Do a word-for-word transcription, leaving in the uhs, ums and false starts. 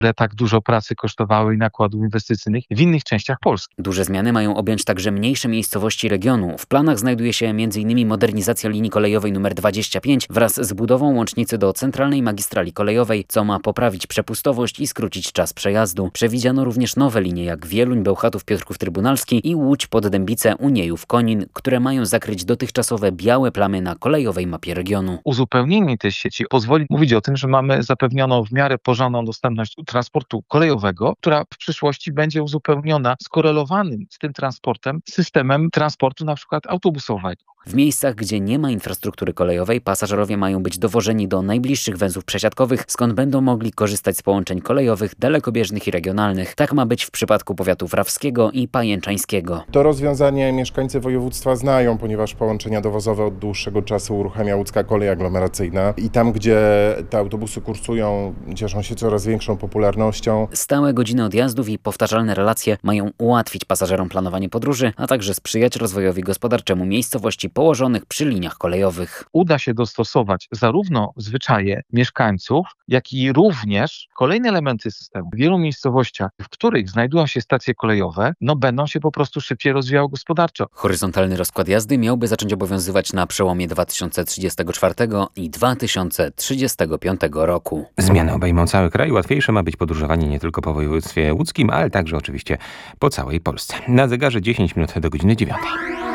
które tak dużo pracy kosztowały i nakładów inwestycyjnych w innych częściach Polski. Duże zmiany mają objąć także mniejsze miejscowości regionu. W planach znajduje się między innymi modernizacja linii kolejowej numer dwadzieścia pięć wraz z budową łącznicy do centralnej magistrali kolejowej, co ma poprawić przepustowość i skrócić czas przejazdu. Przewidziano również nowe linie jak Wieluń, Bełchatów, Piotrków Trybunalski i Łódź, Poddębice, Uniejów, Konin, które mają zakryć dotychczasowe białe plamy na kolejowej mapie regionu. Uzupełnienie tej sieci pozwoli mówić o tym, że mamy zapewnioną w miarę porządną dostępność transportu kolejowego, która w przyszłości będzie uzupełniona skorelowanym z tym transportem systemem transportu na przykład autobusowego. W miejscach, gdzie nie ma infrastruktury kolejowej, pasażerowie mają być dowożeni do najbliższych węzłów przesiadkowych, skąd będą mogli korzystać z połączeń kolejowych, dalekobieżnych i regionalnych. Tak ma być w przypadku powiatów rawskiego i pajęczańskiego. To rozwiązanie mieszkańcy województwa znają, ponieważ połączenia dowozowe od dłuższego czasu uruchamia łódzka kolej aglomeracyjna i tam, gdzie te autobusy kursują, cieszą się coraz większą popularnością. Stałe godziny odjazdów i powtarzalne relacje mają ułatwić pasażerom planowanie podróży, a także sprzyjać rozwojowi gospodarczemu miejscowości położonych przy liniach kolejowych. Uda się dostosować zarówno zwyczaje mieszkańców, jak i również kolejne elementy systemu. W wielu miejscowościach, w których znajdują się stacje kolejowe, no będą się po prostu szybciej rozwijały gospodarczo. Horyzontalny rozkład jazdy miałby zacząć obowiązywać na przełomie dwa tysiące trzydziestego czwartego i dwa tysiące trzydziestego piątego roku. Zmiany obejmą cały kraj. Łatwiejsze ma być podróżowanie nie tylko po województwie łódzkim, ale także oczywiście po całej Polsce. Na zegarze dziesięć minut do godziny dziewiątej.